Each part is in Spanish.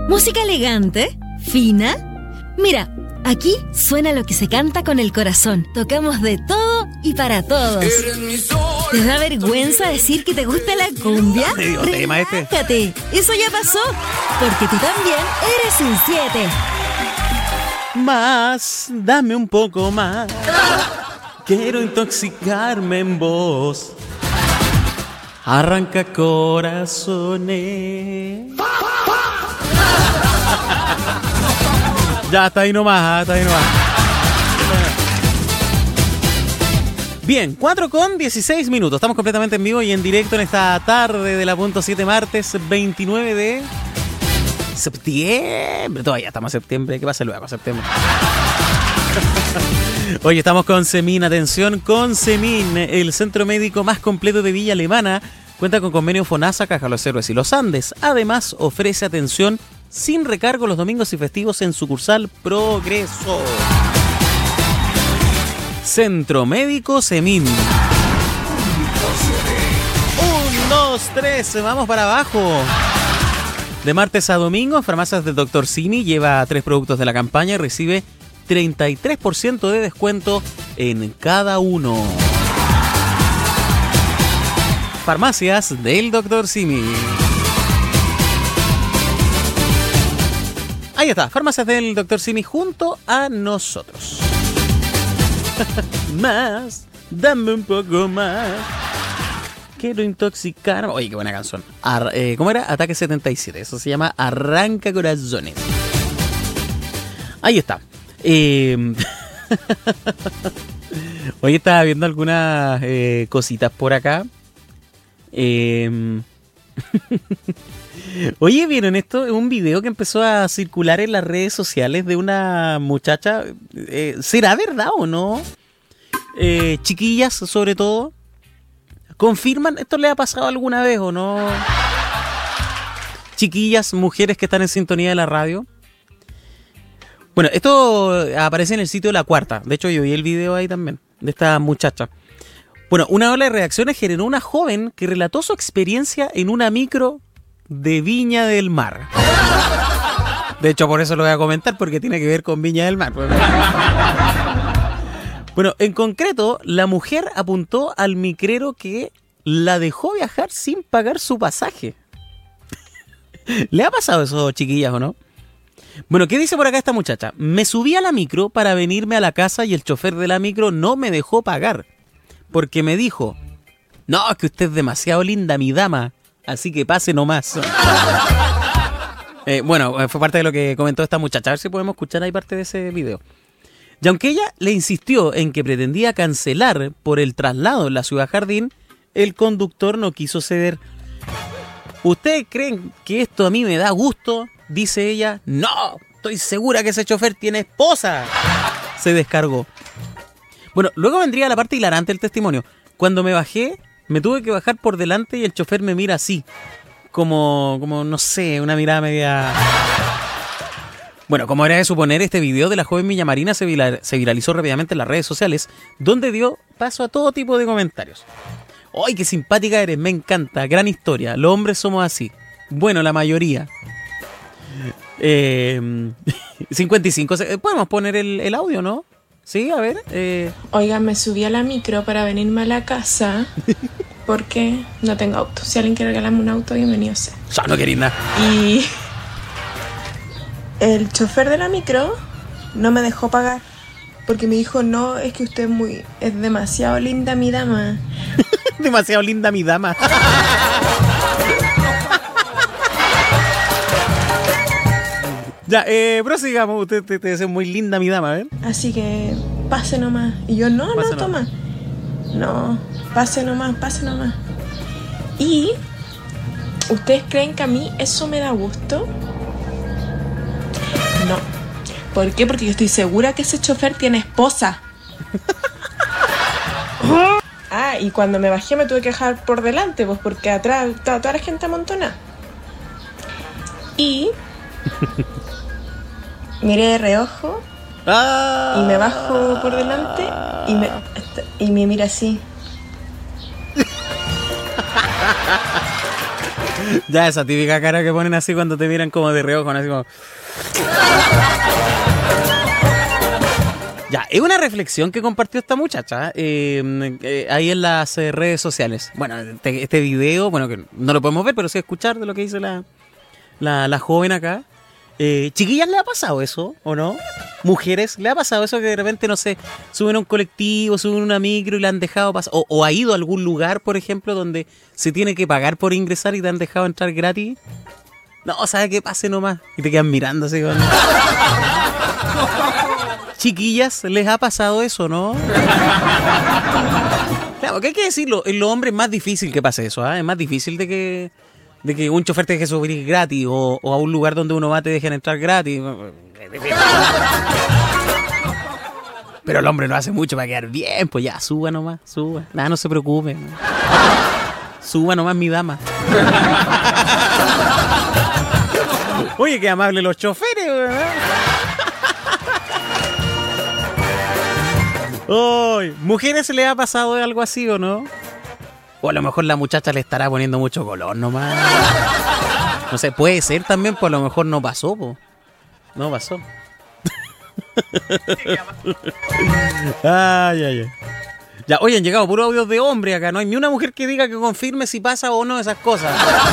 Música elegante, fina. Mira, aquí suena lo que se canta con el corazón. Tocamos de todo y para todos. ¿Te da vergüenza decir que te gusta la cumbia? Medio tema este. Relájate, eso ya pasó, porque tú también eres un 7. Más, dame un poco más. Quiero intoxicarme en vos. Arranca corazones. Ya, está ahí nomás, está ahí nomás. Bien, 4:16. Estamos completamente en vivo y en directo en esta tarde de la .7 martes 29 de septiembre. Todavía estamos en septiembre. ¿Qué pasa luego? Septiembre. Hoy estamos con Semin. Atención con Semin, el centro médico más completo de Villa Alemana. Cuenta con convenio FONASA, Caja Los Héroes y Los Andes. Además, ofrece atención sin recargo los domingos y festivos en sucursal Progreso. Centro Médico Semin. 1, 2, 3, vamos para abajo. De martes a domingo, Farmacias del Dr. Simi lleva 3 productos de la campaña y recibe 33% de descuento en cada uno. Farmacias del Dr. Simi. Ahí está, Farmacias del Dr. Simi junto a nosotros. Más, dame un poco más. Quiero intoxicarme. Oye, qué buena canción. ¿Cómo era? Ataque 77. Eso se llama Arranca Corazones. Ahí está. Hoy estaba viendo algunas cositas por acá. Oye, ¿vieron esto? Un video que empezó a circular en las redes sociales de una muchacha. ¿Será verdad o no? Chiquillas, sobre todo. ¿Confirman? ¿Esto le ha pasado alguna vez o no? Chiquillas, mujeres que están en sintonía de la radio. Bueno, esto aparece en el sitio de La Cuarta. De hecho, yo vi el video ahí también, de esta muchacha. Bueno, una ola de reacciones generó una joven que relató su experiencia en una micro de Viña del Mar. De hecho, por eso lo voy a comentar, porque tiene que ver con Viña del Mar. Bueno, en concreto, la mujer apuntó al micrero que la dejó viajar sin pagar su pasaje. ¿Le ha pasado eso, chiquillas, o no? Bueno, ¿qué dice por acá esta muchacha? Me subí a la micro para venirme a la casa y el chofer de la micro no me dejó pagar. Porque me dijo, no, es que usted es demasiado linda, mi dama, así que pase nomás. Bueno, fue parte de lo que comentó esta muchacha. A ver si podemos escuchar ahí parte de ese video. Y aunque ella le insistió en que pretendía cancelar por el traslado en la Ciudad Jardín, el conductor no quiso ceder. ¿Ustedes creen que esto a mí me da gusto? Dice ella. No, estoy segura que ese chofer tiene esposa. Se descargó. Bueno, luego vendría la parte hilarante del testimonio. Cuando me bajé, me tuve que bajar por delante y el chofer me mira así. Como no sé, una mirada media... Bueno, como era de suponer, este video de la joven villamarina se viralizó rápidamente en las redes sociales, donde dio paso a todo tipo de comentarios. ¡Ay, qué simpática eres! Me encanta, gran historia. Los hombres somos así. Bueno, la mayoría. 55. Podemos poner el audio, ¿no? Sí, a ver. Oiga, me subí a la micro para venirme a la casa porque no tengo auto. Si alguien quiere regalarme un auto, bienvenido sea. Ya no quería nada. Y el chofer de la micro no me dejó pagar porque me dijo, no, es que usted es demasiado linda mi dama. Demasiado linda mi dama. Ya, prosigamos. Usted te dice muy linda mi dama, ¿eh? Así que pase nomás. Y yo, no, toma. No, pase nomás. ¿Y ustedes creen que a mí eso me da gusto? No. ¿Por qué? Porque yo estoy segura que ese chofer tiene esposa. Y cuando me bajé me tuve que dejar por delante, pues porque atrás estaba toda la gente amontonada. Y miré de reojo y me bajo por delante y me mira así. Ya, esa típica cara que ponen así cuando te miran como de reojo, así como... Ya, es una reflexión que compartió esta muchacha ahí en las redes sociales. Bueno, este video, bueno, que no lo podemos ver, pero sí escuchar de lo que dice la joven acá. ¿Chiquillas le ha pasado eso o no? ¿Mujeres le ha pasado eso que de repente, no sé, suben a un colectivo, suben a una micro y le han dejado pasar? ¿O ha ido a algún lugar, por ejemplo, donde se tiene que pagar por ingresar y te han dejado entrar gratis? No, ¿sabes qué? Pase nomás. Y te quedan mirando así con... Chiquillas, ¿les ha pasado eso, no? Claro, que hay que decirlo, en los hombres es más difícil que pase eso, ¿eh? Es más difícil de que un chofer te deje subir gratis o a un lugar donde uno va te dejen entrar gratis. Pero el hombre lo hace mucho para quedar bien, pues ya, suba nomás, suba. Nada, no se preocupe. ¿No? Suba nomás, mi dama. Oye, qué amables los choferes, ¿verdad? Oye, ¿mujeres se le ha pasado algo así o no? O a lo mejor la muchacha le estará poniendo mucho color nomás. No sé, puede ser también, pues a lo mejor no pasó, po. No pasó. Ay. Ya, oye, han llegado puros audios de hombre acá. No hay ni una mujer que diga que confirme si pasa o no esas cosas.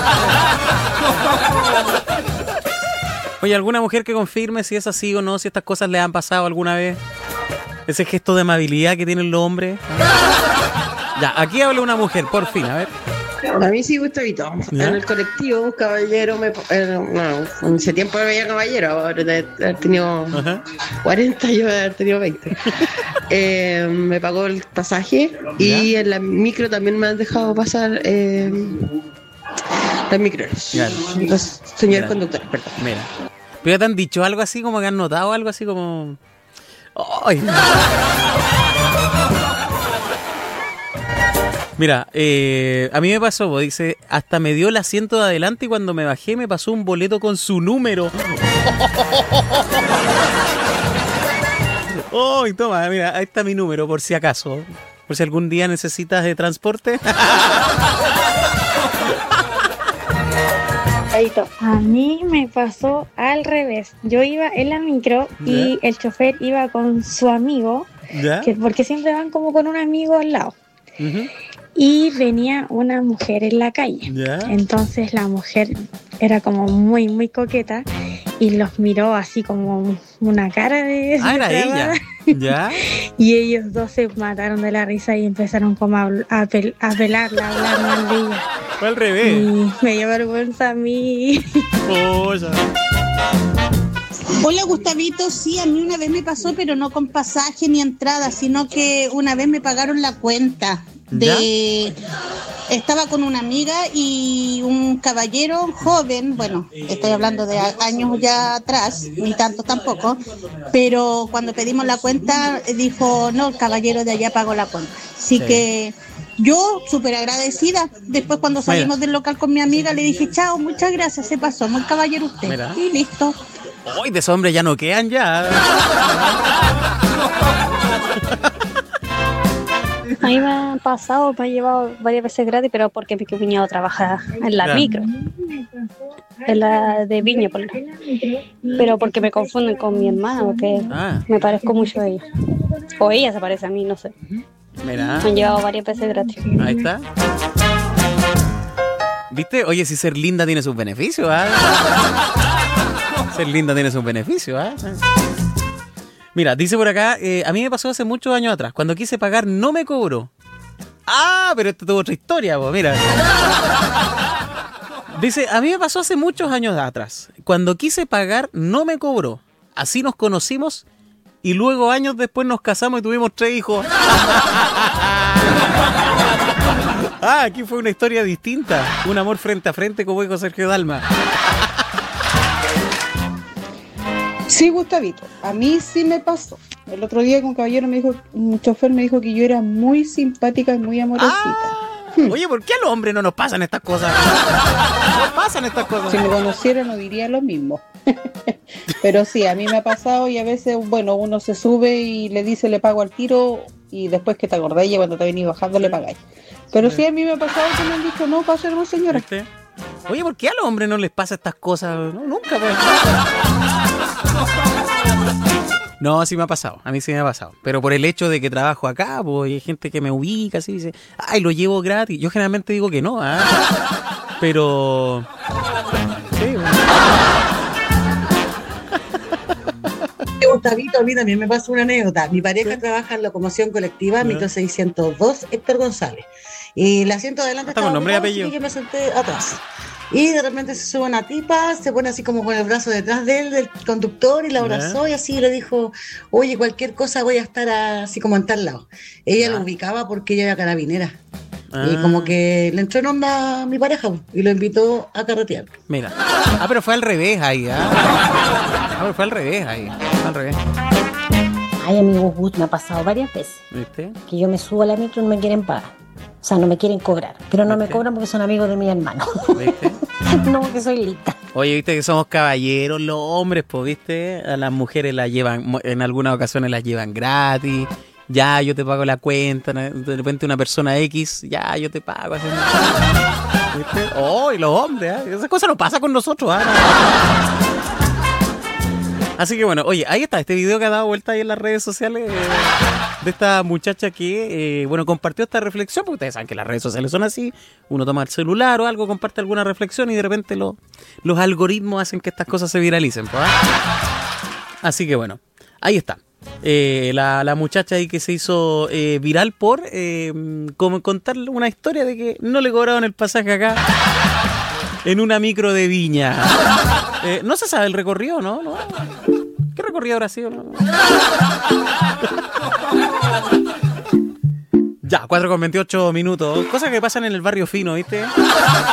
Oye, ¿alguna mujer que confirme si es así o no, si estas cosas le han pasado alguna vez? Ese gesto de amabilidad que tienen los hombres. Ya, aquí habla una mujer, por fin, a ver. A mí sí, Gustavito. ¿Ya? En el colectivo, un caballero en ese tiempo no veía caballero, ahora de haber tenido 40, yo de haber tenido 20. Me pagó el pasaje y ¿ya? En la micro también me han dejado pasar las micros. Los señores conductores, perdón. Mira, pero te han dicho algo así, como que han notado algo así como... ¡Ay! Mira, a mí me pasó, dice, hasta me dio el asiento de adelante y cuando me bajé me pasó un boleto con su número. ¡Oh! Toma, mira, ahí está mi número por si acaso. Por si algún día necesitas de transporte. A mí me pasó al revés. Yo iba en la micro y el chofer iba con su amigo, porque siempre van como con un amigo al lado. Y venía una mujer en la calle. Entonces la mujer era como muy, muy coqueta y los miró así como una cara de... Ah, era ella. ¿Ya? Y ellos dos se mataron de la risa y empezaron como a pelarla, a hablar mal de ella. Fue al revés. Y me dio vergüenza a mí. Hola, Gustavito, sí, a mí una vez me pasó, pero no con pasaje ni entrada, sino que una vez me pagaron la cuenta. Estaba con una amiga y un caballero joven, bueno, estoy hablando de años ya atrás, ni tanto tampoco, pero cuando pedimos la cuenta dijo, no, el caballero de allá pagó la cuenta. Así que yo súper agradecida. Después cuando salimos del local con mi amiga le dije, chao, muchas gracias, se pasó, muy caballero usted. Mira. Y listo. Uy, de esos hombres ya no quedan ya. A mí me ha pasado, me ha llevado varias veces gratis, pero porque mi cuñado trabaja en la micro, en la de Viña, pero porque me confunden con mi hermana, porque me parezco mucho a ella. O ella se parece a mí, no sé. Mira. Me han llevado varias veces gratis. Ahí está. ¿Viste? Oye, si ser linda tiene sus beneficios, Ser linda tiene sus beneficios, Mira, dice por acá, a mí me pasó hace muchos años atrás. Cuando quise pagar no me cobró. Ah, pero esto tuvo otra historia, pues, mira. Dice, a mí me pasó hace muchos años atrás. Cuando quise pagar no me cobró. Así nos conocimos y luego años después nos casamos y tuvimos 3 hijos. Aquí fue una historia distinta. Un amor frente a frente, como dijo Sergio Dalma. Sí, Gustavito, a mí sí me pasó. El otro día un caballero un chofer me dijo que yo era muy simpática y muy amorosita. Oye, ¿por qué a los hombres no nos pasan estas cosas? No pasan estas cosas. Si me conociera no diría lo mismo. Pero sí, a mí me ha pasado y a veces, bueno, uno se sube y le dice le pago al tiro y después que te acordáis y cuando te venís bajando le pagáis. Pero sí, a mí me ha pasado que me han dicho no, pásale, señora. Oye, ¿por qué a los hombres no les pasa estas cosas? No, nunca, pues. No, sí me ha pasado, a mí sí me ha pasado. Pero por el hecho de que trabajo acá, pues hay gente que me ubica así y dice, ay, lo llevo gratis. Yo generalmente digo que no, pero... Sí, bueno. Gustavito, a mí también me pasó una anécdota. Mi pareja trabaja en locomoción colectiva, micro 602, Héctor González. Y el asiento de adelante estaba nombre y apellido. Y yo me senté atrás. Y de repente se sube una tipa, se pone así como con el brazo detrás de él, del conductor, y la abrazó y así le dijo, oye, cualquier cosa voy a estar así como en tal lado. Ella lo ubicaba porque ella era carabinera. Y como que le entró en onda a mi pareja y lo invitó a carretear. Mira. Pero fue al revés ahí. Pero fue al revés ahí. Al revés. Ay, amigo Gus, me ha pasado varias veces. ¿Viste? Que yo me subo a la micro y no me quieren pagar. O sea, no me quieren cobrar. Pero no me cobran porque son amigos de mi hermano. ¿Viste? No, porque soy lista. Oye, viste que somos caballeros los hombres, pues, viste. A las mujeres las llevan, en algunas ocasiones las llevan gratis. Ya, yo te pago la cuenta. De repente una persona X, ya, yo te pago. ¿Viste? Oh, y los hombres, esas cosas no pasan con nosotros, Así que bueno, oye, ahí está este video que ha dado vuelta ahí en las redes sociales de esta muchacha que, bueno, compartió esta reflexión, porque ustedes saben que las redes sociales son así, uno toma el celular o algo, comparte alguna reflexión y de repente los algoritmos hacen que estas cosas se viralicen, pues, Así que bueno, ahí está. La muchacha ahí que se hizo viral por como contar una historia de que no le cobraban el pasaje acá en una micro de Viña. No se sabe el recorrido, ¿no? ¿Qué recorrido habrá sido? ¿No? Ya, 4:28 minutos. Cosas que pasan en el barrio fino, ¿viste?